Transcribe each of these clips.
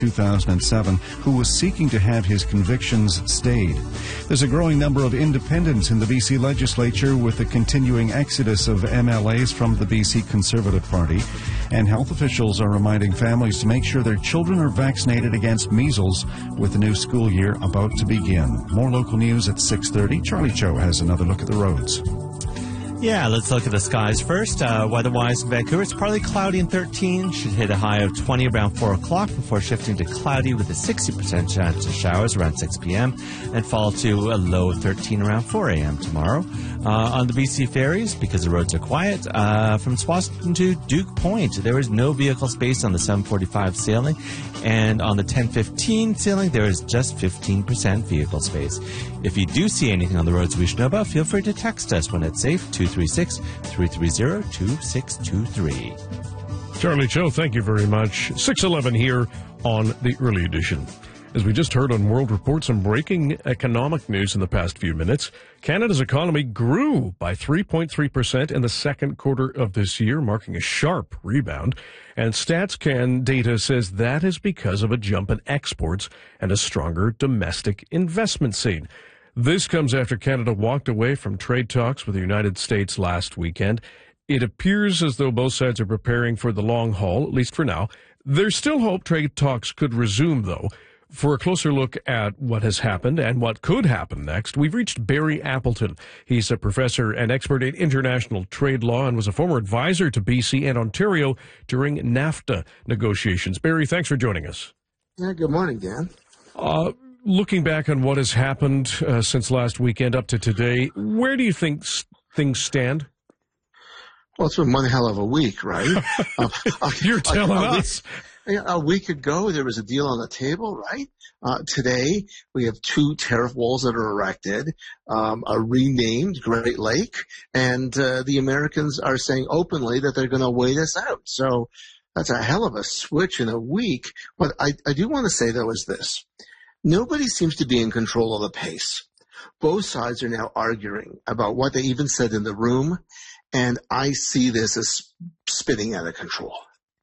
2007, who was seeking to have his convictions stayed. There's a growing number of independents in the BC legislature, with the continuing exodus of MLAs from the BC Conservative Party. And health officials are reminding families to make sure their children are vaccinated against measles with the new school year about to begin. More local news at 6:30. Charlie Cho has another look at the roads. Yeah, let's look at the skies first. Weather-wise in Vancouver, it's partly cloudy and 13. Should hit a high of 20 around 4 o'clock before shifting to cloudy with a 60% chance of showers around 6 p.m. and fall to a low of 13 around 4 a.m. tomorrow. On the BC ferries, because the roads are quiet, from Swanston to Duke Point, there is no vehicle space on the 745 sailing. And on the 1015 sailing, there is just 15% vehicle space. If you do see anything on the roads we should know about, feel free to text us when it's safe, 236-330-2623. Charlie Cho, thank you very much. 6:11 here on the early edition. As we just heard on World Report, some breaking economic news in the past few minutes. Canada's economy grew by 3.3% in the second quarter of this year, marking a sharp rebound. And StatsCan data says that is because of a jump in exports and a stronger domestic investment scene. This comes after Canada walked away from trade talks with the United States last weekend. It appears as though both sides are preparing for the long haul, at least for now. There's still hope trade talks could resume, though. For a closer look at what has happened and what could happen next, we've reached Barry Appleton. He's a professor and expert in international trade law and was a former advisor to BC and Ontario during NAFTA negotiations. Barry, thanks for joining us. Yeah, good morning, Dan. Looking back on what has happened since last weekend up to today, where do you think things stand? Well, it's been one hell of a week, right? You're telling us. A week ago, there was a deal on the table, right? Today, we have 2 tariff walls that are erected, a renamed Great Lake, and the Americans are saying openly that they're going to wait us out. So that's a hell of a switch in a week. What I do want to say, though, is this. Nobody seems to be in control of the pace. Both sides are now arguing about what they even said in the room, and I see this as spinning out of control.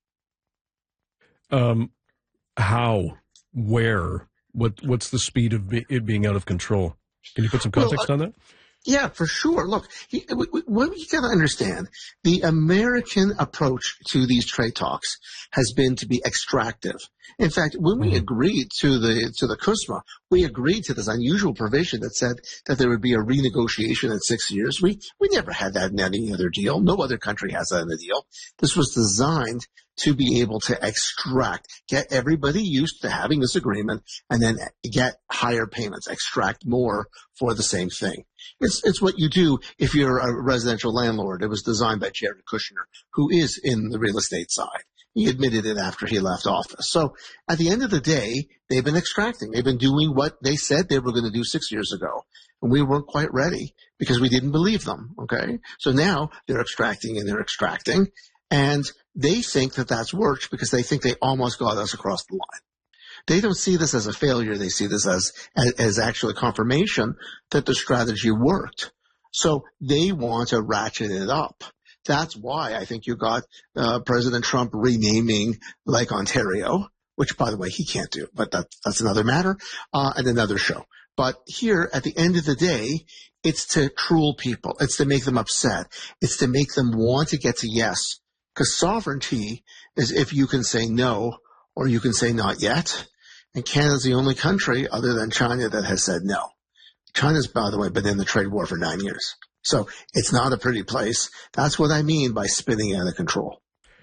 How? Where? What's the speed of it being out of control? Can you put some context on that? Yeah, for sure. Look, what you got to understand, the American approach to these trade talks has been to be extractive. In fact, when we agreed to the CUSMA, we agreed to this unusual provision that said that there would be a renegotiation in 6 years. We never had that in any other deal. No other country has that in a deal. This was designed to be able to extract, get everybody used to having this agreement, and then get higher payments, extract more for the same thing. It's what you do if you're a residential landlord. It was designed by Jared Kushner, who is in the real estate side. He admitted it after he left office. So at the end of the day, they've been extracting. They've been doing what they said they were going to do 6 years ago. And we weren't quite ready because we didn't believe them. Okay. So now they're extracting and they're extracting. And they think that that's worked because they think they almost got us across the line. They don't see this as a failure. They see this as actually confirmation that the strategy worked. So they want to ratchet it up. That's why I think you got President Trump renaming Lake Ontario, which, by the way, he can't do, but that's another matter and another show. But here, at the end of the day, it's to cruel people. It's to make them upset. It's to make them want to get to yes. Because sovereignty is if you can say no or you can say not yet. And Canada's the only country other than China that has said no. China's, by the way, been in the trade war for 9 years. So it's not a pretty place. That's what I mean by spinning out of control.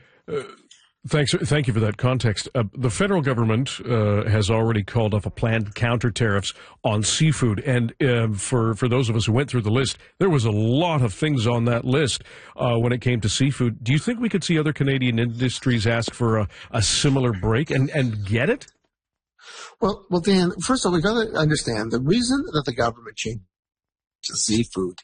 Thank you for that context. The federal government has already called off a planned counter tariffs on seafood. And for those of us who went through the list, there was a lot of things on that list when it came to seafood. Do you think we could see other Canadian industries ask for a similar break and get it? Well, Dan, first of all, we got to understand the reason that the government changed the seafood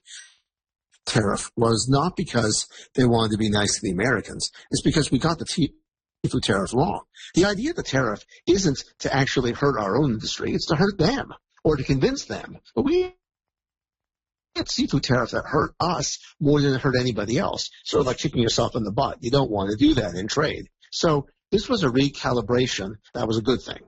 tariff was not because they wanted to be nice to the Americans. It's because we got the seafood tariff wrong. The idea of the tariff isn't to actually hurt our own industry. It's to hurt them or to convince them. But we had seafood tariffs that hurt us more than it hurt anybody else. Sort of like kicking yourself in the butt. You don't want to do that in trade. So this was a recalibration. That was a good thing.